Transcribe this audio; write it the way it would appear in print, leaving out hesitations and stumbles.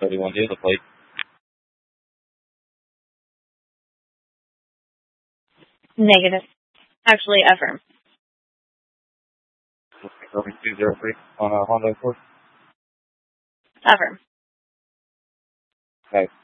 What do you want to do? The plate? Negative. Actually, affirm. 203 on a Honda Accord? Affirm. Okay.